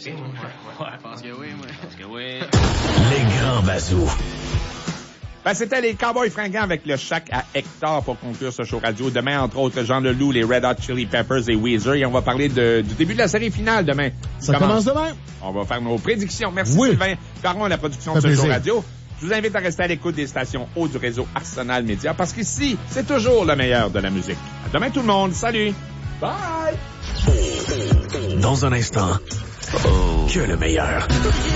Ouais, je pense que oui, moi. Je pense que oui. Les grands bazous. Ben, c'était les Cowboys fringants avec le Shack à Hector pour conclure ce show radio. Demain, entre autres, Jean Leloup, les Red Hot Chili Peppers et Weezer. Et on va parler du début de la série finale demain. Ça commence demain. On va faire nos prédictions. Merci Oui. Sylvain Caron à la production de ce plaisir. show radio. Je vous invite à rester à l'écoute des stations hautes du réseau Arsenal Média parce qu'ici, c'est toujours le meilleur de la musique. À demain tout le monde. Salut. Bye. Dans un instant, que le meilleur.